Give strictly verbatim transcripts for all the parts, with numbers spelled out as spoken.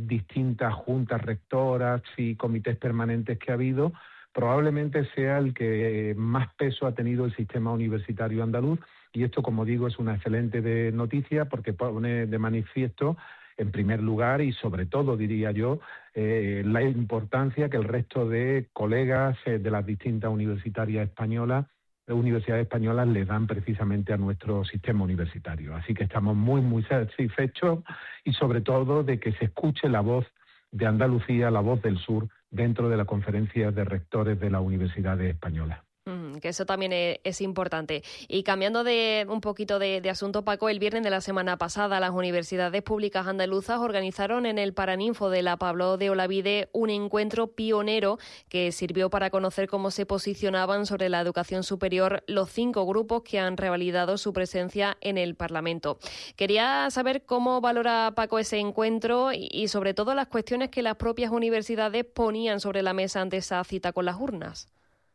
distintas juntas rectoras y comités permanentes que ha habido, probablemente sea el que más peso ha tenido el sistema universitario andaluz, y esto, como digo, es una excelente de noticia porque pone de manifiesto, en primer lugar y sobre todo, diría yo, eh, la importancia que el resto de colegas eh, de las distintas universitarias españolas, universidades españolas le dan precisamente a nuestro sistema universitario. Así que estamos muy, muy satisfechos y sobre todo de que se escuche la voz de Andalucía, la voz del sur, dentro de la conferencia de rectores de las universidades españolas. Mm, que eso también es, es importante. Y cambiando de un poquito de, de asunto, Paco, el viernes de la semana pasada las universidades públicas andaluzas organizaron en el Paraninfo de la Pablo de Olavide un encuentro pionero que sirvió para conocer cómo se posicionaban sobre la educación superior los cinco grupos que han revalidado su presencia en el Parlamento. Quería saber cómo valora Paco ese encuentro y, y sobre todo las cuestiones que las propias universidades ponían sobre la mesa ante esa cita con las urnas.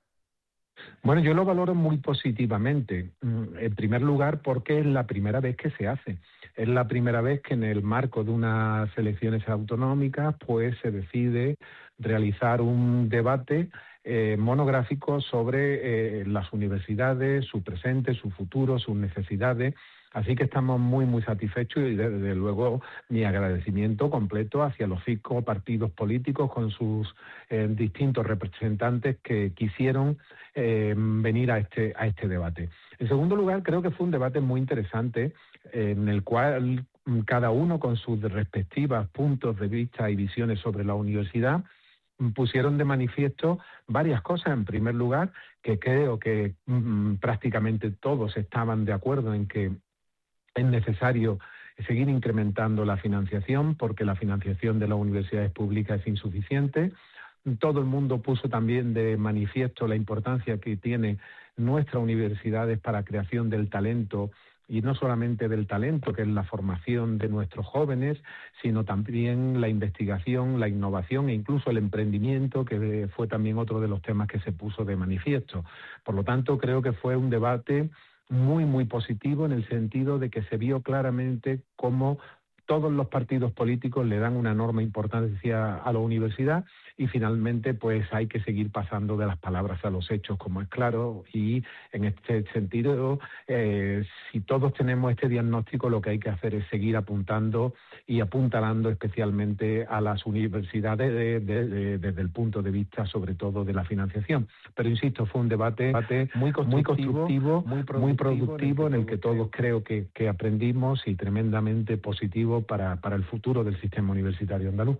Bueno, yo lo valoro muy positivamente. En primer lugar, porque es la primera vez que se hace. Es la primera vez que en el marco de unas elecciones autonómicas, pues se decide realizar un debate eh, monográfico sobre eh, las universidades, su presente, su futuro, sus necesidades. Así que estamos muy, muy satisfechos y, desde luego, mi agradecimiento completo hacia los cinco partidos políticos con sus eh, distintos representantes que quisieron eh, venir a este, a este debate. En segundo lugar, creo que fue un debate muy interesante eh, en el cual cada uno, con sus respectivos puntos de vista y visiones sobre la universidad, pusieron de manifiesto varias cosas. En primer lugar, que creo que mmm, prácticamente todos estaban de acuerdo en que es necesario seguir incrementando la financiación porque la financiación de las universidades públicas es insuficiente. Todo el mundo puso también de manifiesto la importancia que tiene nuestras universidades para la creación del talento, y no solamente del talento, que es la formación de nuestros jóvenes, sino también la investigación, la innovación e incluso el emprendimiento, que fue también otro de los temas que se puso de manifiesto. Por lo tanto, creo que fue un debate muy, muy positivo en el sentido de que se vio claramente cómo todos los partidos políticos le dan una enorme importancia a la universidad y finalmente pues hay que seguir pasando de las palabras a los hechos, como es claro, y en este sentido, eh, si todos tenemos este diagnóstico, lo que hay que hacer es seguir apuntando y apuntalando especialmente a las universidades de, de, de, desde el punto de vista sobre todo de la financiación. Pero insisto, fue un debate, debate muy constructivo, muy, constructivo, muy productivo, muy productivo en el que todos creo que, que aprendimos y tremendamente positivo para, para el futuro del sistema universitario andaluz.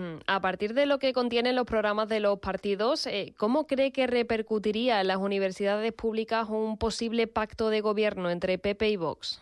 A partir de lo que contienen los programas de los partidos, eh, ¿cómo cree que repercutiría en las universidades públicas un posible pacto de gobierno entre P P y Vox?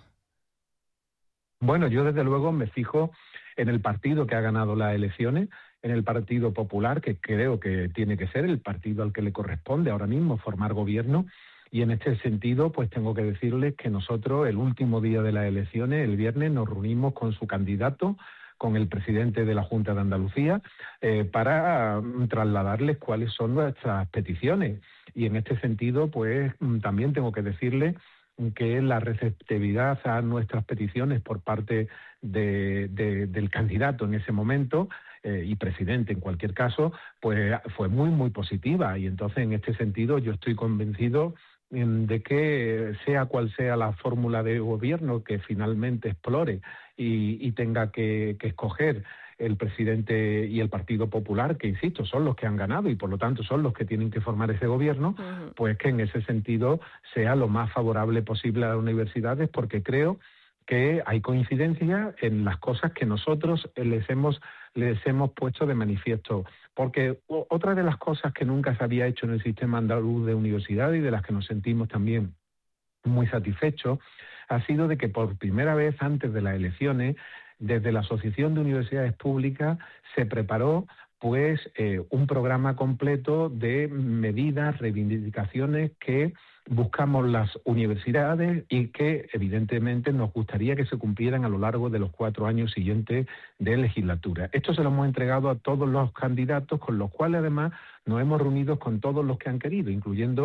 Bueno, yo desde luego me fijo en el partido que ha ganado las elecciones, en el Partido Popular, que creo que tiene que ser el partido al que le corresponde ahora mismo formar gobierno. Y en este sentido, pues tengo que decirles que nosotros, el último día de las elecciones, el viernes, nos reunimos con su candidato, con el presidente de la Junta de Andalucía, eh, para um, trasladarles cuáles son nuestras peticiones. Y en este sentido, pues um, también tengo que decirles que la receptividad a nuestras peticiones por parte de, de, del candidato en ese momento, eh, y presidente en cualquier caso, pues fue muy, muy positiva. Y entonces, en este sentido, yo estoy convencido de que sea cual sea la fórmula de gobierno que finalmente explore y, y tenga que, que escoger el presidente y el Partido Popular, que insisto, son los que han ganado y por lo tanto son los que tienen que formar ese gobierno, uh-huh. Pues que en ese sentido sea lo más favorable posible a las universidades, porque creo que hay coincidencia en las cosas que nosotros les hemos, les hemos puesto de manifiesto. Porque otra de las cosas que nunca se había hecho en el sistema andaluz de universidades y de las que nos sentimos también muy satisfechos, ha sido de que por primera vez antes de las elecciones, desde la Asociación de Universidades Públicas se preparó pues eh, un programa completo de medidas, reivindicaciones que buscamos las universidades y que evidentemente nos gustaría que se cumplieran a lo largo de los cuatro años siguientes de legislatura. Esto se lo hemos entregado a todos los candidatos, con los cuales además nos hemos reunido con todos los que han querido, incluyendo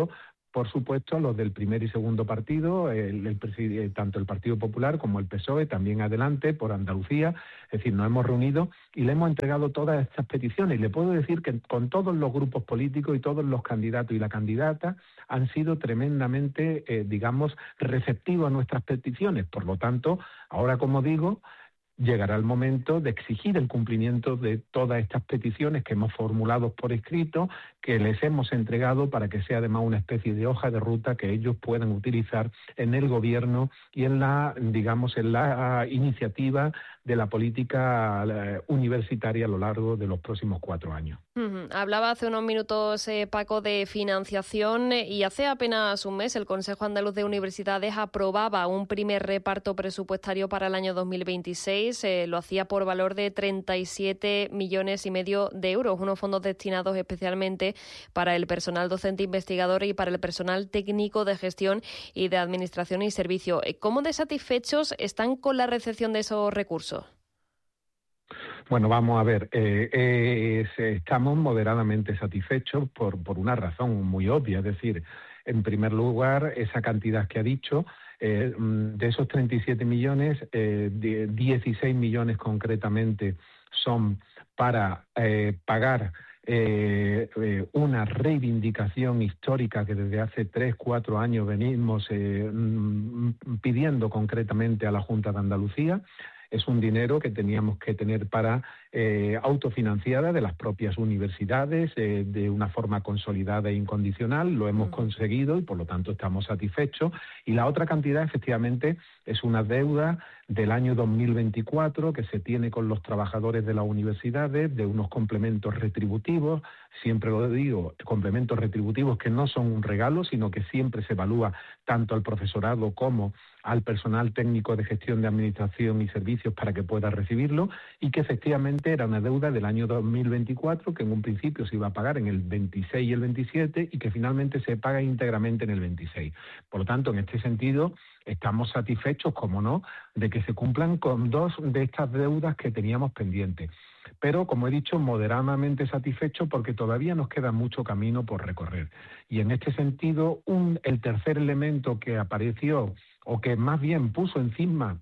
por supuesto, los del primer y segundo partido, el, el, tanto el Partido Popular como el P S O E, también adelante por Andalucía. Es decir, nos hemos reunido y le hemos entregado todas estas peticiones. Y le puedo decir que con todos los grupos políticos y todos los candidatos y la candidata han sido tremendamente, eh, digamos, receptivos a nuestras peticiones. Por lo tanto, ahora, como digo, llegará el momento de exigir el cumplimiento de todas estas peticiones que hemos formulado por escrito, que les hemos entregado para que sea además una especie de hoja de ruta que ellos puedan utilizar en el gobierno y en la, digamos, en la iniciativa de la política universitaria a lo largo de los próximos cuatro años. Uh-huh. Hablaba hace unos minutos, eh, Paco, de financiación eh, y hace apenas un mes el Consejo Andaluz de Universidades aprobaba un primer reparto presupuestario para el año dos mil veintiséis. Eh, lo hacía por valor de treinta y siete millones y medio de euros, unos fondos destinados especialmente para el personal docente investigador y para el personal técnico de gestión y de administración y servicio. ¿Cómo de satisfechos están con la recepción de esos recursos? Bueno, vamos a ver, eh, eh, estamos moderadamente satisfechos por, por una razón muy obvia, es decir, en primer lugar, esa cantidad que ha dicho, eh, de esos treinta y siete millones, eh, de dieciséis millones concretamente son para eh, pagar Eh, eh, una reivindicación histórica que desde hace tres, cuatro años venimos eh, pidiendo concretamente a la Junta de Andalucía. Es un dinero que teníamos que tener para eh, autofinanciada de las propias universidades eh, de una forma consolidada e incondicional. Lo hemos conseguido y por lo tanto estamos satisfechos. Y la otra cantidad efectivamente es una deuda del año dos mil veinticuatro que se tiene con los trabajadores de las universidades, de unos complementos retributivos. Siempre lo digo, complementos retributivos que no son un regalo, sino que siempre se evalúa tanto al profesorado como al personal técnico de gestión de administración y servicios para que pueda recibirlo, y que efectivamente era una deuda del año dos mil veinticuatro que en un principio se iba a pagar en el veintiséis y el veintisiete y que finalmente se paga íntegramente en el veintiséis. Por lo tanto, en este sentido, estamos satisfechos, como no, de que se cumplan con dos de estas deudas que teníamos pendientes. Pero, como he dicho, moderadamente satisfechos porque todavía nos queda mucho camino por recorrer. Y en este sentido, un, el tercer elemento que apareció, o que más bien puso encima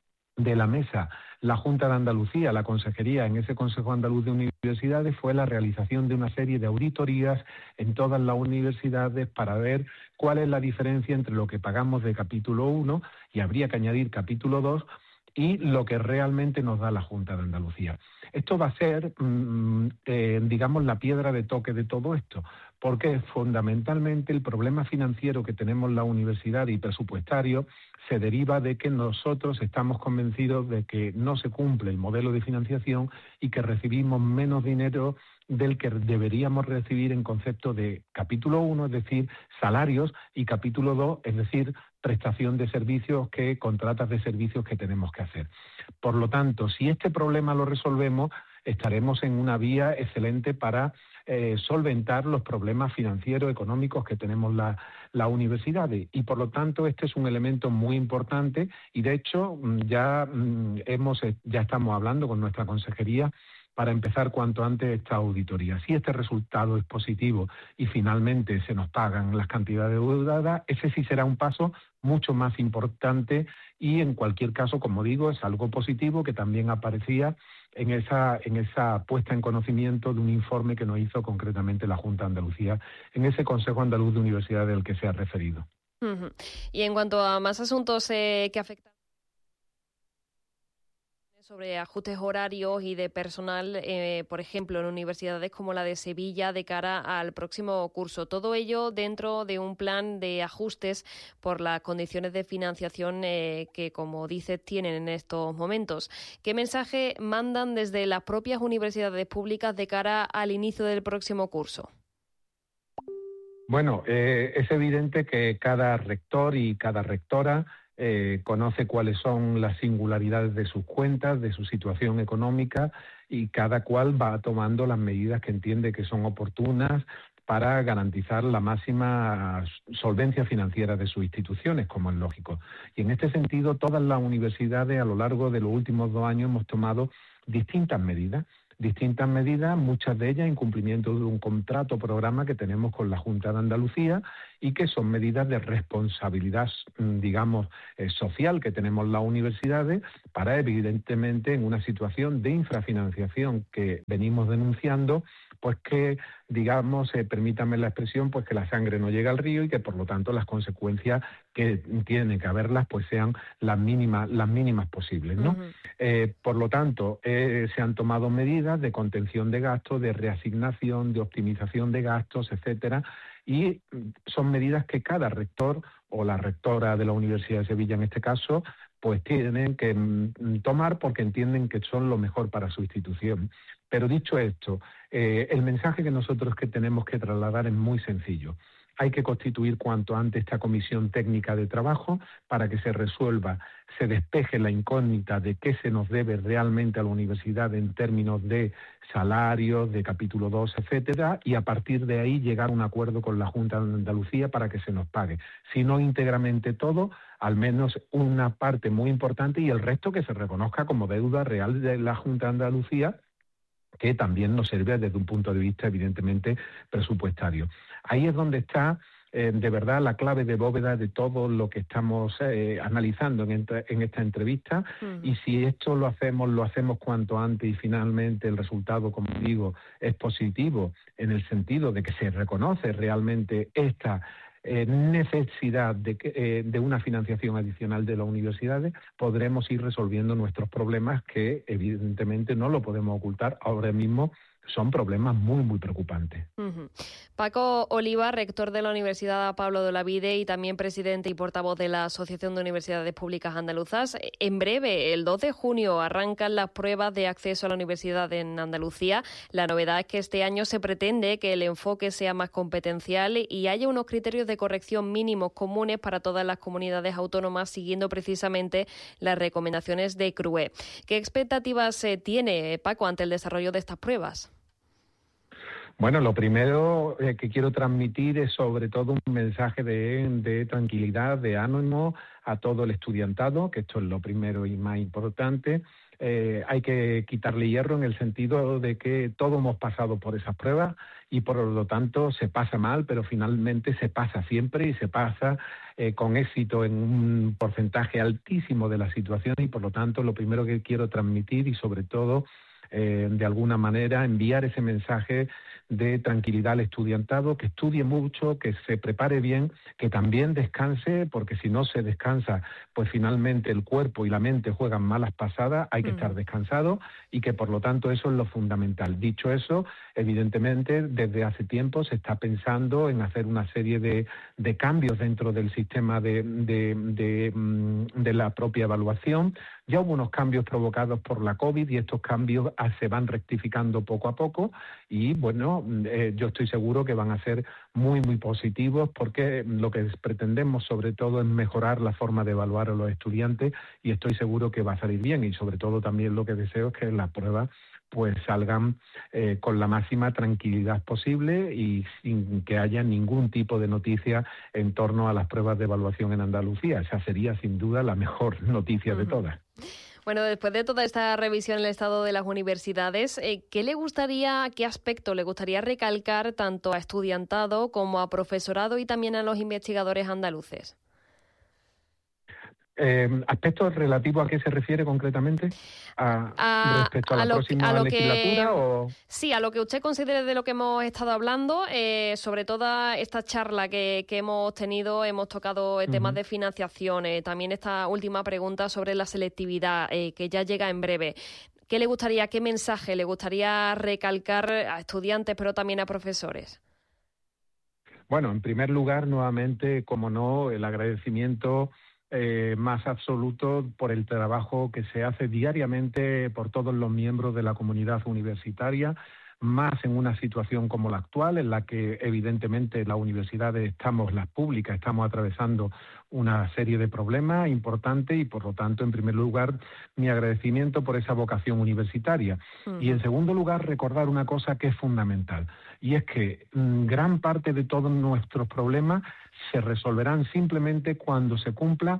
de la mesa la Junta de Andalucía, la Consejería, en ese Consejo Andaluz de Universidades, fue la realización de una serie de auditorías en todas las universidades para ver cuál es la diferencia entre lo que pagamos de capítulo uno, y habría que añadir capítulo dos, y lo que realmente nos da la Junta de Andalucía. Esto va a ser, mmm, eh, digamos, la piedra de toque de todo esto, porque fundamentalmente el problema financiero que tenemos la universidad y presupuestario se deriva de que nosotros estamos convencidos de que no se cumple el modelo de financiación y que recibimos menos dinero del que deberíamos recibir en concepto de capítulo uno, es decir, salarios, y capítulo dos, es decir, prestación de servicios, que contratas de servicios que tenemos que hacer. Por lo tanto, si este problema lo resolvemos, estaremos en una vía excelente para eh, solventar los problemas financieros, económicos que tenemos las la universidades. Y por lo tanto, este es un elemento muy importante y de hecho ya, hemos, ya estamos hablando con nuestra consejería para empezar cuanto antes esta auditoría. Si este resultado es positivo y finalmente se nos pagan las cantidades deudadas, ese sí será un paso mucho más importante y en cualquier caso, como digo, es algo positivo que también aparecía en esa, en esa puesta en conocimiento de un informe que nos hizo concretamente la Junta de Andalucía en ese Consejo Andaluz de Universidades del que se ha referido. Uh-huh. Y en cuanto a más asuntos eh, que afectan sobre ajustes horarios y de personal, eh, por ejemplo, en universidades como la de Sevilla de cara al próximo curso. Todo ello dentro de un plan de ajustes por las condiciones de financiación eh, que, como dices, tienen en estos momentos. ¿Qué mensaje mandan desde las propias universidades públicas de cara al inicio del próximo curso? Bueno, eh, es evidente que cada rector y cada rectora Eh, conoce cuáles son las singularidades de sus cuentas, de su situación económica, y cada cual va tomando las medidas que entiende que son oportunas para garantizar la máxima solvencia financiera de sus instituciones, como es lógico. Y en este sentido, todas las universidades a lo largo de los últimos dos años hemos tomado distintas medidas. distintas medidas, muchas de ellas en cumplimiento de un contrato programa que tenemos con la Junta de Andalucía y que son medidas de responsabilidad, digamos, eh, social que tenemos las universidades para, evidentemente, en una situación de infrafinanciación que venimos denunciando, pues que, digamos, eh, permítanme la expresión, pues que la sangre no llega al río y que, por lo tanto, las consecuencias que tienen que haberlas, pues sean las mínimas, las mínimas posibles, ¿no? Uh-huh. Eh, por lo tanto, eh, se han tomado medidas de contención de gastos, de reasignación, de optimización de gastos, etcétera, y son medidas que cada rector o la rectora de la Universidad de Sevilla, en este caso, pues tienen que mm, tomar porque entienden que son lo mejor para su institución. Pero dicho esto, eh, el mensaje que nosotros que tenemos que trasladar es muy sencillo. Hay que constituir cuanto antes esta comisión técnica de trabajo para que se resuelva, se despeje la incógnita de qué se nos debe realmente a la universidad en términos de salarios, de capítulo dos, etcétera, y a partir de ahí llegar a un acuerdo con la Junta de Andalucía para que se nos pague. Si no íntegramente todo, al menos una parte muy importante y el resto que se reconozca como deuda real de la Junta de Andalucía, que también nos sirve desde un punto de vista, evidentemente, presupuestario. Ahí es donde está, eh, de verdad, la clave de bóveda de todo lo que estamos eh, analizando en, entre, en esta entrevista. Uh-huh. Y si esto lo hacemos, lo hacemos cuanto antes y finalmente el resultado, como digo, es positivo en el sentido de que se reconoce realmente esta Eh, necesidad de, que, eh, de una financiación adicional de las universidades, podremos ir resolviendo nuestros problemas que evidentemente no lo podemos ocultar. Ahora mismo son problemas muy, muy preocupantes. Uh-huh. Paco Oliva, rector de la Universidad Pablo de Olavide y también presidente y portavoz de la Asociación de Universidades Públicas Andaluzas. En breve, el dos de junio, arrancan las pruebas de acceso a la universidad en Andalucía. La novedad es que este año se pretende que el enfoque sea más competencial y haya unos criterios de corrección mínimos comunes para todas las comunidades autónomas, siguiendo precisamente las recomendaciones de C R U E. ¿Qué expectativas se tiene, Paco, ante el desarrollo de estas pruebas? Bueno, lo primero eh, que quiero transmitir es sobre todo un mensaje de, de tranquilidad, de ánimo a todo el estudiantado, que esto es lo primero y más importante. Eh, hay que quitarle hierro en el sentido de que todos hemos pasado por esas pruebas y por lo tanto se pasa mal, pero finalmente se pasa siempre y se pasa eh, con éxito en un porcentaje altísimo de la situación y por lo tanto lo primero que quiero transmitir y sobre todo eh, de alguna manera enviar ese mensaje de tranquilidad al estudiantado, que estudie mucho, que se prepare bien, que también descanse, porque si no se descansa, pues finalmente el cuerpo y la mente juegan malas pasadas, hay que mm. estar descansado y que por lo tanto eso es lo fundamental. Dicho eso, evidentemente desde hace tiempo se está pensando en hacer una serie de, de cambios dentro del sistema de, de, de, de la propia evaluación. Ya hubo unos cambios provocados por la COVID y estos cambios se van rectificando poco a poco y bueno, eh, yo estoy seguro que van a ser muy, muy positivos porque lo que pretendemos sobre todo es mejorar la forma de evaluar a los estudiantes y estoy seguro que va a salir bien y sobre todo también lo que deseo es que las pruebas pues salgan eh, con la máxima tranquilidad posible y sin que haya ningún tipo de noticia en torno a las pruebas de evaluación en Andalucía. Esa sería sin duda la mejor noticia uh-huh. de todas. Bueno, después de toda esta revisión en el estado de las universidades, eh, ¿qué le gustaría, qué aspecto le gustaría recalcar tanto a estudiantado como a profesorado y también a los investigadores andaluces? Eh, ¿Aspectos relativos a qué se refiere concretamente? ¿A, a, ¿Respecto a, a la lo, próxima a lo legislatura? Que, o... Sí, a lo que usted considere de lo que hemos estado hablando, eh, sobre toda esta charla que, que hemos tenido, hemos tocado uh-huh. temas de financiación, eh, también esta última pregunta sobre la selectividad, eh, que ya llega en breve. ¿Qué le gustaría, qué mensaje le gustaría recalcar a estudiantes, pero también a profesores? Bueno, en primer lugar, nuevamente, como no, el agradecimiento Eh, más absoluto por el trabajo que se hace diariamente por todos los miembros de la comunidad universitaria, más en una situación como la actual, en la que evidentemente las universidades estamos, las públicas, estamos atravesando una serie de problemas importantes y por lo tanto, en primer lugar, mi agradecimiento por esa vocación universitaria. Uh-huh. Y en segundo lugar, recordar una cosa que es fundamental, y es que mmm, gran parte de todos nuestros problemas se resolverán simplemente cuando se cumpla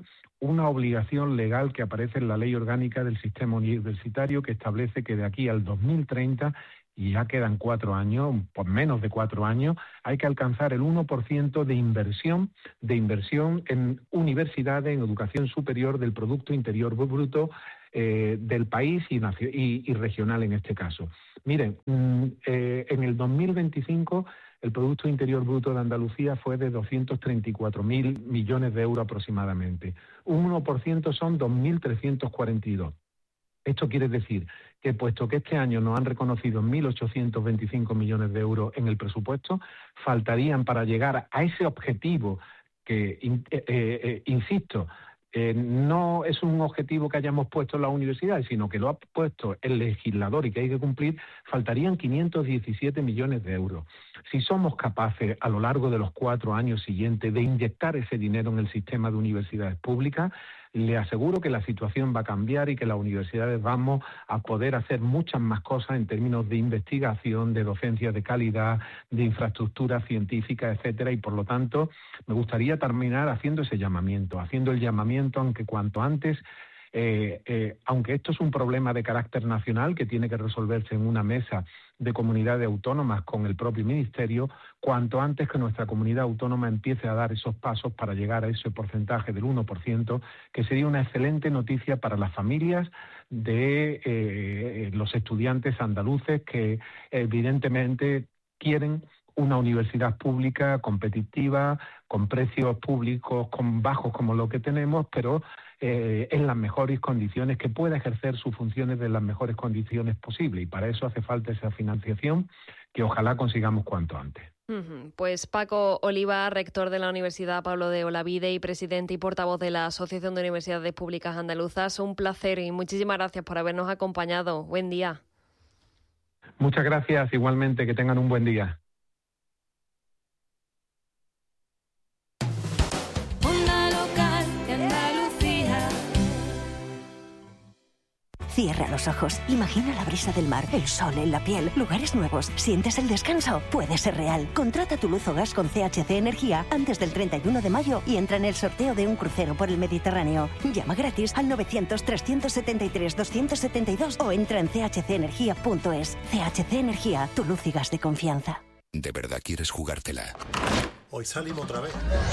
una obligación legal que aparece en la Ley Orgánica del Sistema Universitario, que establece que de aquí al dos mil treinta, y ya quedan cuatro años, por menos de cuatro años, hay que alcanzar el uno por ciento de inversión, de inversión en universidades, en educación superior del Producto Interior Bruto eh, del país y, y, y regional en este caso. Miren, mm, eh, en el dos mil veinticinco el Producto Interior Bruto de Andalucía fue de doscientos treinta y cuatro mil millones de euros aproximadamente. Un uno por ciento son dos mil trescientos cuarenta y dos. Esto quiere decir que, puesto que este año nos han reconocido mil ochocientos veinticinco millones de euros en el presupuesto, faltarían para llegar a ese objetivo que, eh, eh, insisto, eh, no es un objetivo que hayamos puesto en las universidades, sino que lo ha puesto el legislador y que hay que cumplir, faltarían quinientos diecisiete millones de euros. Si somos capaces, a lo largo de los cuatro años siguientes, de inyectar ese dinero en el sistema de universidades públicas, le aseguro que la situación va a cambiar y que las universidades vamos a poder hacer muchas más cosas en términos de investigación, de docencia de calidad, de infraestructura científica, etcétera, y por lo tanto me gustaría terminar haciendo ese llamamiento, haciendo el llamamiento, aunque cuanto antes, eh, eh, aunque esto es un problema de carácter nacional que tiene que resolverse en una mesa de comunidades autónomas con el propio Ministerio, cuanto antes que nuestra comunidad autónoma empiece a dar esos pasos para llegar a ese porcentaje del uno por ciento, que sería una excelente noticia para las familias de eh, los estudiantes andaluces que evidentemente quieren una universidad pública competitiva, con precios públicos con bajos como lo que tenemos, pero eh, en las mejores condiciones, que pueda ejercer sus funciones en las mejores condiciones posibles. Y para eso hace falta esa financiación que ojalá consigamos cuanto antes. Pues Paco Oliva, rector de la Universidad Pablo de Olavide y presidente y portavoz de la Asociación de Universidades Públicas Andaluzas, un placer y muchísimas gracias por habernos acompañado. Buen día. Muchas gracias, igualmente, que tengan un buen día. Cierra los ojos, imagina la brisa del mar, el sol en la piel, lugares nuevos, ¿sientes el descanso? Puede ser real. Contrata tu luz o gas con C H C Energía antes del treinta y uno de mayo y entra en el sorteo de un crucero por el Mediterráneo. Llama gratis al novecientos, trescientos setenta y tres, doscientos setenta y dos o entra en c h c energía punto es. C H C Energía, tu luz y gas de confianza. ¿De verdad quieres jugártela? Hoy salimos otra vez.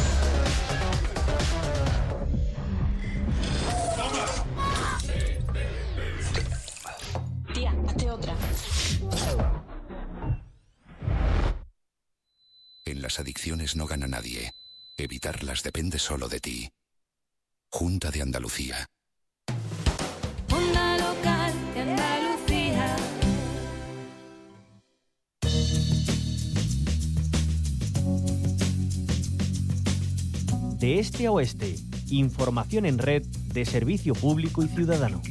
Tía, hazte otra. En las adicciones no gana nadie. Evitarlas depende solo de ti. Junta de Andalucía. Onda local de Andalucía. De este a oeste, información en red de servicio público y ciudadano.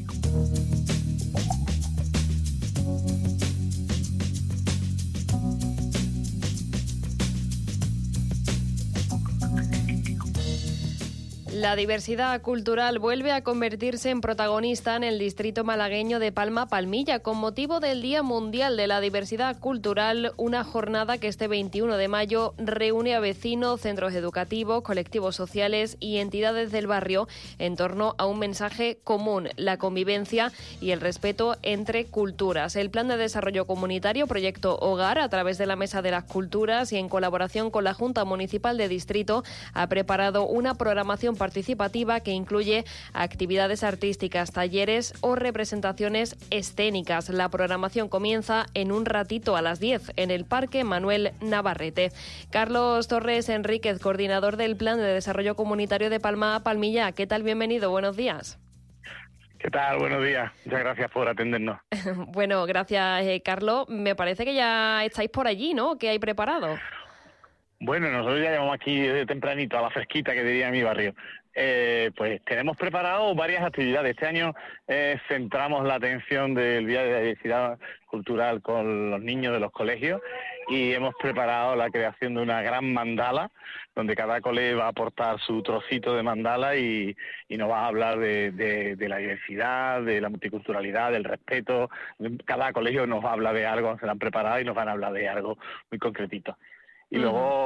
La diversidad cultural vuelve a convertirse en protagonista en el distrito malagueño de Palma Palmilla, con motivo del Día Mundial de la Diversidad Cultural, una jornada que este veintiuno de mayo reúne a vecinos, centros educativos, colectivos sociales y entidades del barrio en torno a un mensaje común: la convivencia y el respeto entre culturas. El Plan de Desarrollo Comunitario Proyecto Hogar, a través de la Mesa de las Culturas y en colaboración con la Junta Municipal de Distrito, ha preparado una programación participativa que incluye actividades artísticas, talleres o representaciones escénicas. La programación comienza en un ratito a las diez en el Parque Manuel Navarrete. Carlos Torres Enríquez, coordinador del Plan de Desarrollo Comunitario de Palma Palmilla. ¿Qué tal? Bienvenido, buenos días. ¿Qué tal? Buenos días. Muchas gracias por atendernos. Bueno, gracias, eh, Carlos. Me parece que ya estáis por allí, ¿no? ¿Qué hay preparado? Bueno, nosotros ya llevamos aquí desde tempranito, a la fresquita, que diría mi barrio. Eh, pues tenemos preparado varias actividades. Este año eh, centramos la atención del Día de la Diversidad Cultural con los niños de los colegios y hemos preparado la creación de una gran mandala, donde cada cole va a aportar su trocito de mandala y, y nos va a hablar de, de, de la diversidad, de la multiculturalidad, del respeto. Cada colegio nos va a hablar de algo, se lo han preparado y nos van a hablar de algo muy concretito. Y uh-huh. luego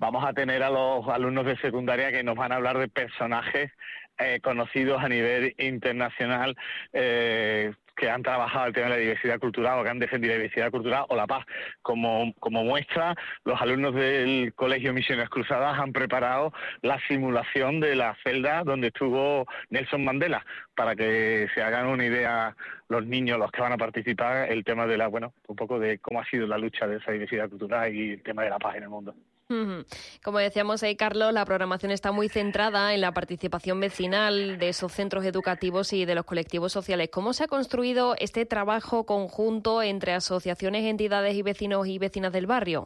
vamos a tener a los alumnos de secundaria que nos van a hablar de personajes eh, conocidos a nivel internacional, eh, que han trabajado el tema de la diversidad cultural o que han defendido la diversidad cultural o la paz. Como, como muestra, los alumnos del Colegio Misiones Cruzadas han preparado la simulación de la celda donde estuvo Nelson Mandela, para que se hagan una idea los niños, los que van a participar, el tema de la, bueno, un poco de cómo ha sido la lucha de esa diversidad cultural y el tema de la paz en el mundo. Como decíamos, eh, Carlos, la programación está muy centrada en la participación vecinal de esos centros educativos y de los colectivos sociales. ¿Cómo se ha construido este trabajo conjunto entre asociaciones, entidades y vecinos y vecinas del barrio?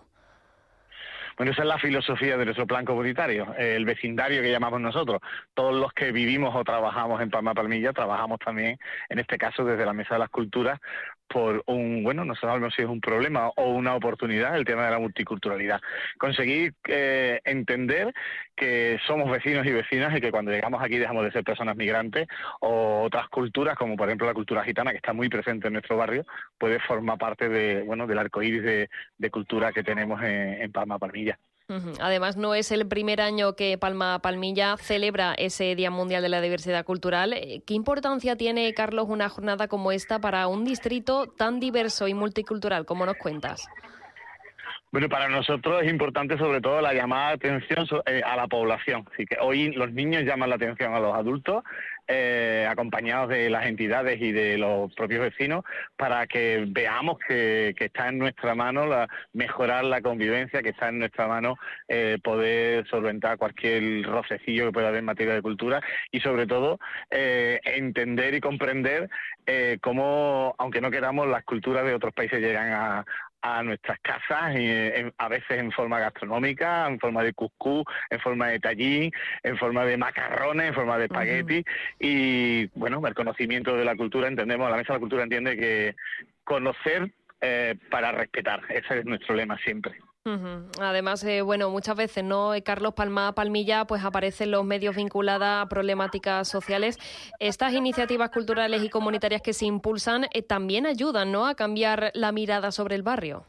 Bueno, esa es la filosofía de nuestro plan comunitario, el vecindario que llamamos nosotros. Todos los que vivimos o trabajamos en Palma Palmilla, trabajamos también, en este caso, desde la Mesa de las Culturas, por un, bueno, no sabemos si es un problema o una oportunidad, el tema de la multiculturalidad. Conseguir eh, entender que somos vecinos y vecinas y que cuando llegamos aquí dejamos de ser personas migrantes, o otras culturas, como por ejemplo la cultura gitana, que está muy presente en nuestro barrio, puede formar parte de, bueno, del arcoíris de, de cultura que tenemos en, en Palma Palmilla. Además, no es el primer año que Palma Palmilla celebra ese Día Mundial de la Diversidad Cultural. ¿Qué importancia tiene, Carlos, una jornada como esta para un distrito tan diverso y multicultural como nos cuentas? Bueno, para nosotros es importante sobre todo la llamada de atención a la población. Así que hoy los niños llaman la atención a los adultos, eh, acompañados de las entidades y de los propios vecinos, para que veamos que, que está en nuestra mano la, mejorar la convivencia, que está en nuestra mano eh, poder solventar cualquier rocecillo que pueda haber en materia de cultura y sobre todo eh, entender y comprender eh, cómo, aunque no queramos, las culturas de otros países llegan a a nuestras casas, y, en, a veces en forma gastronómica, en forma de cuscús, en forma de tallín, en forma de macarrones, en forma de espagueti. Uh-huh. Y bueno, el conocimiento de la cultura, entendemos, la Mesa de la Cultura entiende que conocer eh, para respetar, ese es nuestro lema siempre. Uh-huh. Además, eh, bueno, muchas veces, ¿no, Carlos? Palma Palmilla, pues aparecen los medios vinculados a problemáticas sociales. Estas iniciativas culturales y comunitarias que se impulsan eh, también ayudan, ¿no?, a cambiar la mirada sobre el barrio.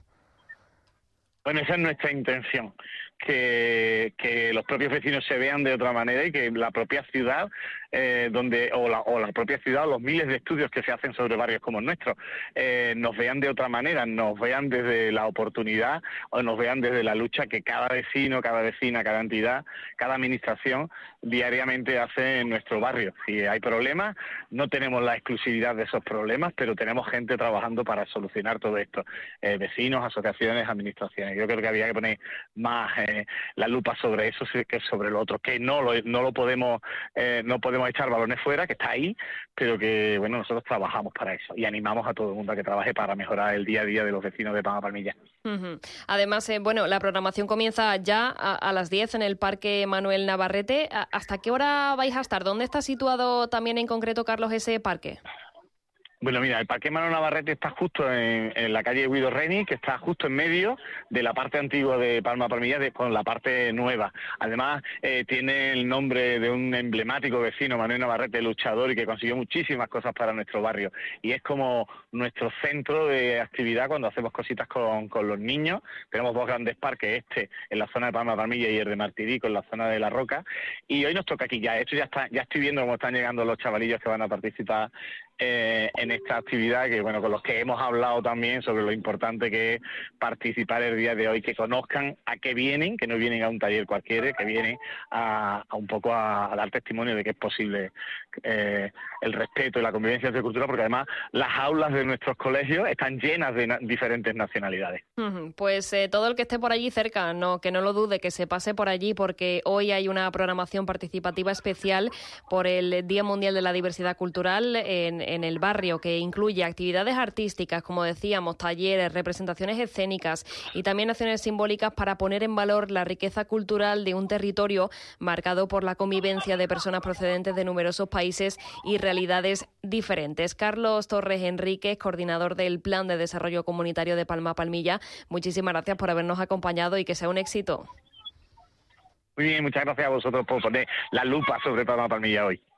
Bueno, esa es nuestra intención, que, que los propios vecinos se vean de otra manera y que la propia ciudad, eh, donde o la, o la propia ciudad, o los miles de estudios que se hacen sobre barrios como el nuestro, eh, nos vean de otra manera, nos vean desde la oportunidad o nos vean desde la lucha que cada vecino, cada vecina, cada entidad, cada administración diariamente hace en nuestro barrio. Si hay problemas, no tenemos la exclusividad de esos problemas, pero tenemos gente trabajando para solucionar todo esto, eh, vecinos, asociaciones, administraciones. Yo creo que había que poner más eh, la lupa sobre eso que sobre lo otro, que no lo, no lo podemos, eh, no podemos echar balones fuera, que está ahí, pero que bueno, nosotros trabajamos para eso y animamos a todo el mundo a que trabaje para mejorar el día a día de los vecinos de Palma Palmilla. Uh-huh. Además, eh, bueno, la programación comienza ya a, a las diez en el Parque Manuel Navarrete. ¿Hasta qué hora vais a estar? ¿Dónde está situado también en concreto, Carlos, ese parque? Bueno, mira, el Parque Manuel Navarrete está justo en, en la calle Guido Reni, que está justo en medio de la parte antigua de Palma Palmilla de, con la parte nueva. Además, eh, tiene el nombre de un emblemático vecino, Manuel Navarrete, luchador, y que consiguió muchísimas cosas para nuestro barrio. Y es como nuestro centro de actividad cuando hacemos cositas con, con los niños. Tenemos dos grandes parques, este en la zona de Palma Palmilla y el de Martirico en la zona de La Roca. Y hoy nos toca aquí ya. Esto ya está, ya estoy viendo cómo están llegando los chavalillos que van a participar Eh, en esta actividad, que bueno, con los que hemos hablado también sobre lo importante que es participar el día de hoy, que conozcan a qué vienen, que no vienen a un taller cualquiera, que vienen a, a un poco a, a dar testimonio de que es posible eh, el respeto y la convivencia entre culturas, porque además las aulas de nuestros colegios están llenas de na- diferentes nacionalidades. Uh-huh. Pues eh, todo el que esté por allí cerca, no que no lo dude, que se pase por allí, porque hoy hay una programación participativa especial por el Día Mundial de la Diversidad Cultural en en el barrio, que incluye actividades artísticas, como decíamos, talleres, representaciones escénicas y también acciones simbólicas para poner en valor la riqueza cultural de un territorio marcado por la convivencia de personas procedentes de numerosos países y realidades diferentes. Carlos Torres Enríquez, coordinador del Plan de Desarrollo Comunitario de Palma Palmilla, muchísimas gracias por habernos acompañado y que sea un éxito. Muy bien, muchas gracias a vosotros por poner la lupa sobre Palma Palmilla hoy.